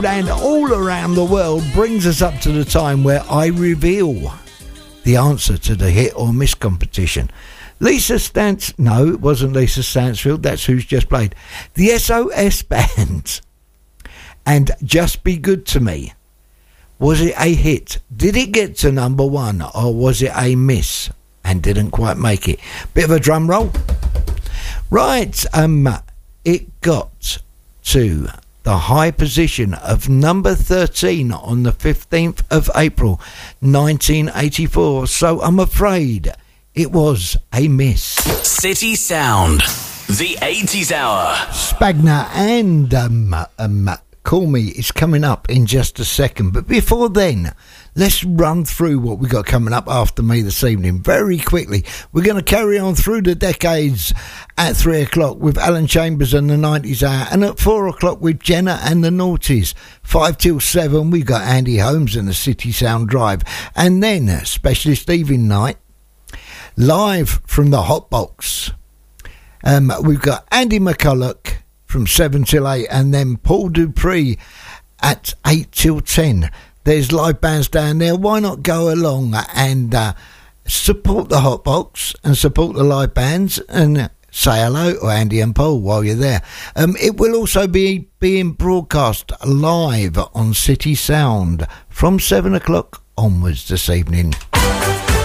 And all around the world brings us up to the time where I reveal the answer to the hit or miss competition. Lisa Stans... No, it wasn't Lisa Stansfield. That's who's just played. The SOS Band. And Just Be Good to Me. Was it a hit? Did it get to number one? Or was it a miss? And didn't quite make it. Bit of a drum roll. Right. It got to the high position of number 13 on the 15th of April 1984, so I'm afraid it was a miss. City Sound, the 80s Hour. Spagna and Call Me is coming up in just a second, but before then, let's run through what we got coming up after me this evening very quickly. We're going to carry on through the decades at 3 o'clock with Alan Chambers and the 90s Hour, and at 4 o'clock with Jenna and the Naughties. 5 till 7 we've got Andy Holmes and the City Sound Drive, and then Specialist Evening Night live from the Hot Box. We've got Andy McCulloch from 7 till 8, and then Paul Dupree at 8 till 10. There's live bands down there. Why not go along and support the Hot Box and support the live bands and say hello to Andy and Paul while you're there. It will also be being broadcast live on City Sound from 7 o'clock onwards this evening.